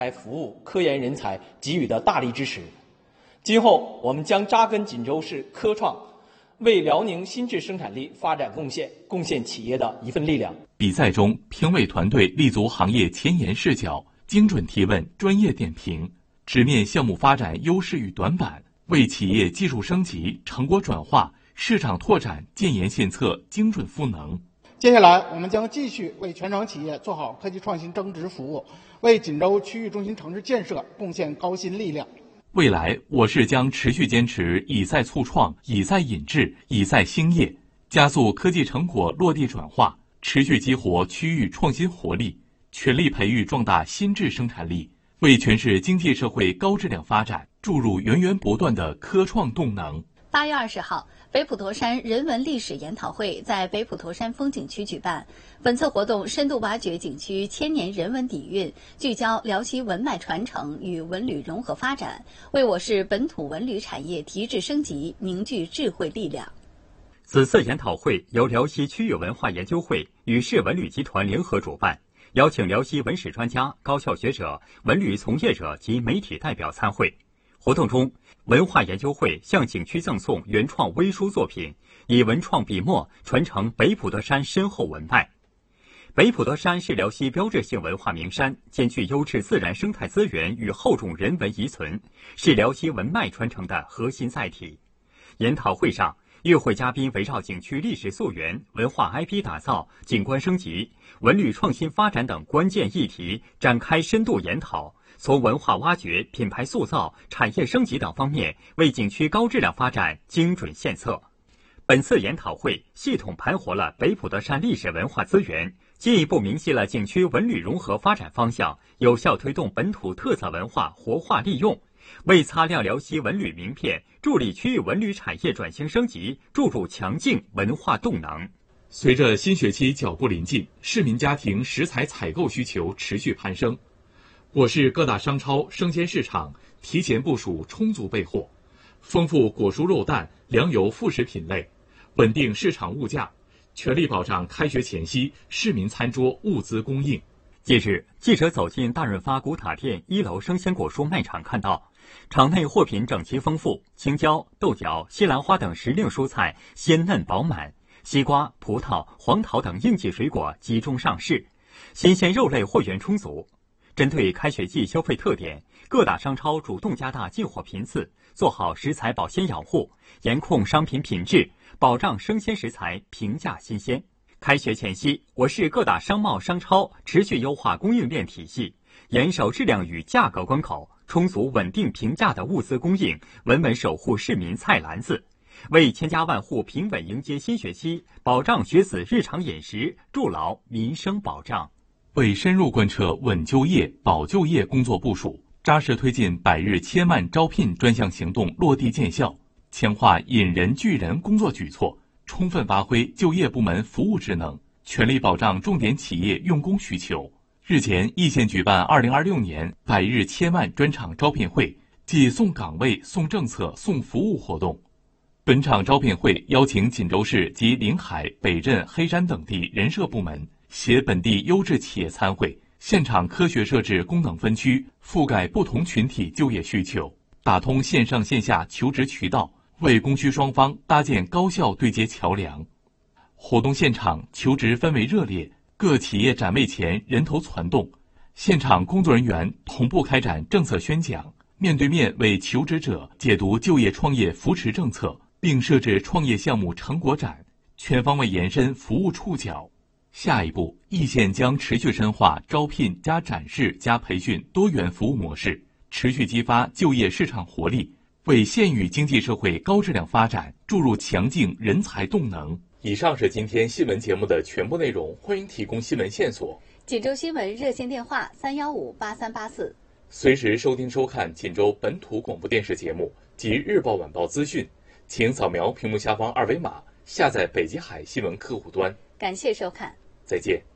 服务科研人才给予的大力支持。今后我们将扎根锦州市科创，为辽宁新质生产力发展贡献企业的一份力量。 比赛中，评委团队立足行业前沿视角，精准提问、专业点评，直面项目发展优势与短板，为企业技术升级、成果转化、市场拓展建言献策、精准赋能。 接下来，我们将继续为全省企业做好科技创新增值服务，为锦州区域中心城市建设贡献高新力量。 未来，我市将持续坚持以赛促创、以赛引智、以赛兴业，加速科技成果落地转化，持续激活区域创新活力，全力培育壮大新质生产力，为全市经济社会高质量发展注入源源不断的科创动能。 8月20号，北普陀山人文历史研讨会在北普陀山风景区举办。本次活动深度挖掘景区千年人文底蕴，聚焦辽西文脉传承与文旅融合发展，为我市本土文旅产业提质升级凝聚智慧力量。 此次研讨会由辽西区域文化研究会与市文旅集团联合主办，邀请辽西文史专家、高校学者、文旅从业者及媒体代表参会。活动中，文化研究会向景区赠送原创微书作品，以文创笔墨传承北普陀山深厚文脉。北普陀山是辽西标志性文化名山，兼具优质自然生态资源与厚重人文遗存，是辽西文脉传承的核心载体。研讨会上，与会嘉宾围绕景区历史溯源、文化 IP 打造、景观升级、文旅创新发展等关键议题展开深度研讨，从文化挖掘、品牌塑造、产业升级等方面为景区高质量发展精准献策。本次研讨会系统盘活了北普陀山历史文化资源，进一步明晰了景区文旅融合发展方向，有效推动本土特色文化活化利用，为擦亮辽西文旅名片，助力区域文旅产业转型升级，注入强劲文化动能。 随着新学期脚步临近，市民家庭食材采购需求持续攀升，我市各大商超、生鲜市场提前部署充足备货，丰富果蔬肉蛋、粮油副食品类，稳定市场物价，全力保障开学前夕市民餐桌物资供应。 近日，记者走进大润发古塔店1楼生鲜果蔬卖场，看到场内货品整齐丰富，青椒、豆角、西兰花等时令蔬菜鲜嫩饱满，西瓜、葡萄、黄桃等应季水果集中上市，新鲜肉类货源充足。针对开学季消费特点，各大商超主动加大进货频次，做好食材保鲜养护，严控商品品质，保障生鲜食材平价新鲜。开学前夕，我市各大商贸商超持续优化供应链体系，严守质量与价格关口，充足稳定平价的物资供应，稳稳守护市民菜篮子，为千家万户平稳迎接新学期，保障学子日常饮食，筑牢民生保障。 为深入贯彻稳就业、保就业工作部署，扎实推进百日千万招聘专项行动落地见效，强化引人聚人工作举措，充分发挥就业部门服务职能，全力保障重点企业用工需求。日前，易县举办2026年百日千万专场招聘会暨送岗位、送政策、送服务活动。本场招聘会邀请锦州市及临海、北镇、黑山等地人社部门携本地优质企业参会，现场科学设置功能分区，覆盖不同群体就业需求，打通线上线下求职渠道，为供需双方搭建高效对接桥梁。活动现场求职氛围热烈，各企业展位前人头攒动，现场工作人员同步开展政策宣讲，面对面为求职者解读就业创业扶持政策，并设置创业项目成果展，全方位延伸服务触角。下一步，易县将持续深化招聘加展示加培训多元服务模式，持续激发就业市场活力，为县域经济社会高质量发展注入强劲人才动能。以上是今天新闻节目的全部内容，欢迎提供新闻线索。 锦州新闻热线电话3158384， 随时收听收看锦州本土广播电视节目及日报晚报资讯，请扫描屏幕下方二维码下载北极海新闻客户端。 感谢收看， 再见。